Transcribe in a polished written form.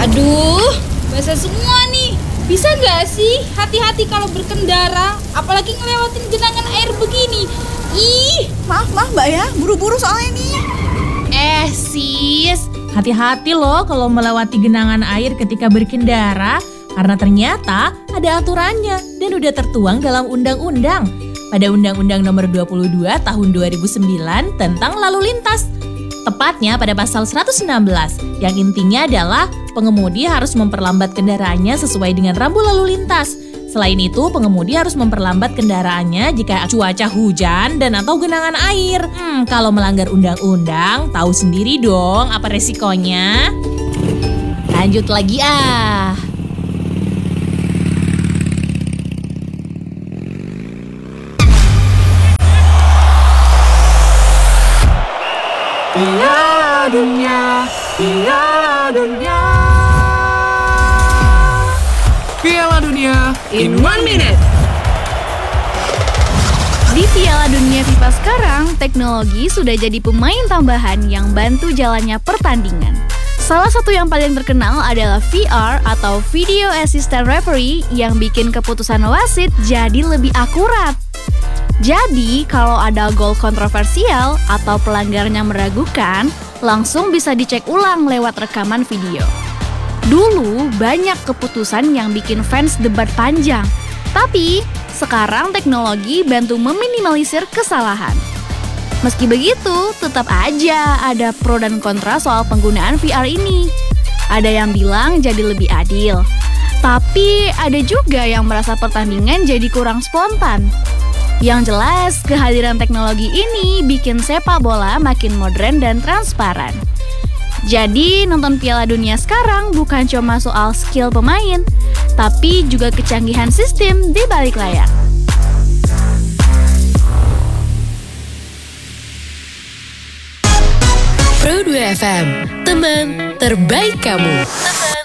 Aduh, basah semua nih. Bisa gak sih hati-hati kalau berkendara, apalagi ngelewatin genangan air begini? Ih, Maaf Mbak ya, buru-buru soalnya nih. Sis, hati-hati loh kalau melewati genangan air ketika berkendara, karena ternyata ada aturannya dan udah tertuang dalam undang-undang. Pada Undang-Undang Nomor 22 Tahun 2009 tentang lalu lintas. Tepatnya pada pasal 116, yang intinya adalah pengemudi harus memperlambat kendaraannya sesuai dengan rambu lalu lintas. Selain itu, pengemudi harus memperlambat kendaraannya jika cuaca hujan dan atau genangan air. Kalau melanggar undang-undang, tahu sendiri dong apa resikonya. Lanjut lagi ah. Piala Dunia, Piala Dunia. Piala Dunia in 1 minute. Di Piala Dunia FIFA sekarang, teknologi sudah jadi pemain tambahan yang bantu jalannya pertandingan. Salah satu yang paling terkenal adalah VR atau Video Assistant Referee yang bikin keputusan wasit jadi lebih akurat. Jadi, kalau ada gol kontroversial atau pelanggarnya meragukan, langsung bisa dicek ulang lewat rekaman video. Dulu, banyak keputusan yang bikin fans debat panjang. Tapi, sekarang teknologi bantu meminimalisir kesalahan. Meski begitu, tetap aja ada pro dan kontra soal penggunaan VR ini. Ada yang bilang jadi lebih adil. Tapi, ada juga yang merasa pertandingan jadi kurang spontan. Yang jelas, kehadiran teknologi ini bikin sepak bola makin modern dan transparan. Jadi, nonton Piala Dunia sekarang bukan cuma soal skill pemain, tapi juga kecanggihan sistem di balik layar. Pro 2 FM, teman terbaik kamu.